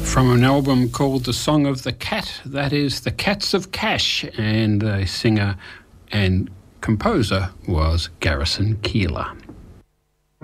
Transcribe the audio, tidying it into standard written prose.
From an album called The Song of the Cat, that is The Cats of Cash, and the singer and composer was Garrison Keillor.